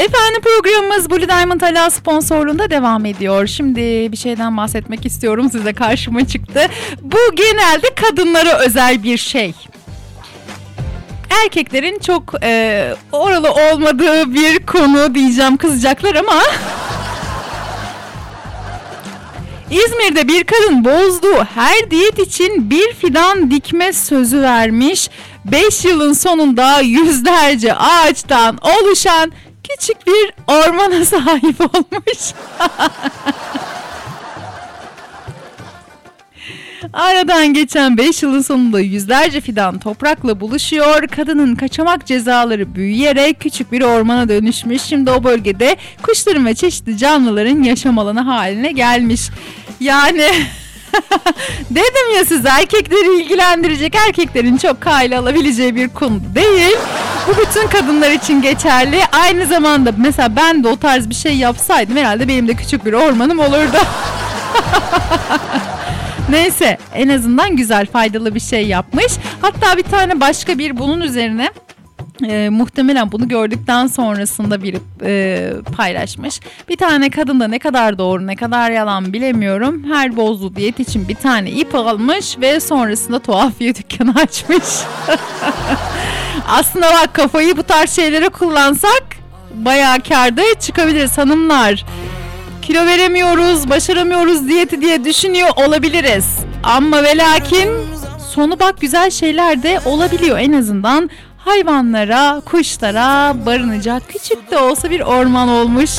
Efendim programımız Blue Diamond Ala sponsorluğunda devam ediyor. Şimdi bir şeyden bahsetmek istiyorum, size karşıma çıktı. Bu genelde kadınlara özel bir şey. Erkeklerin çok oralı olmadığı bir konu diyeceğim, kızacaklar ama... İzmir'de bir kadın bozduğu her diyet için bir fidan dikme sözü vermiş. 5 yılın sonunda yüzlerce ağaçtan oluşan küçük bir ormana sahip olmuş. Aradan geçen 5 yılın sonunda yüzlerce fidan toprakla buluşuyor. Kadının kaçamak cezaları büyüyerek küçük bir ormana dönüşmüş. Şimdi o bölgede kuşların ve çeşitli canlıların yaşam alanı haline gelmiş. Yani dedim ya size, erkekleri ilgilendirecek, erkeklerin çok kale alabileceği bir konu değil. Bu bütün kadınlar için geçerli. Aynı zamanda mesela ben de o tarz bir şey yapsaydım herhalde benim de küçük bir ormanım olurdu. Neyse, en azından güzel, faydalı bir şey yapmış. Hatta bir tane başka bir bunun üzerine muhtemelen bunu gördükten sonrasında biri paylaşmış. Bir tane kadın da ne kadar doğru ne kadar yalan bilemiyorum, her bozduğu diyet için bir tane ip almış ve sonrasında tuhafiye dükkanı açmış. Aslında bak, kafayı bu tarz şeylere kullansak bayağı kârda çıkabiliriz hanımlar. Kilo veremiyoruz, başaramıyoruz diyeti diye düşünüyor olabiliriz. Ama ve lakin sonu bak güzel şeyler de olabiliyor. En azından hayvanlara, kuşlara barınacak küçük de olsa bir orman olmuş.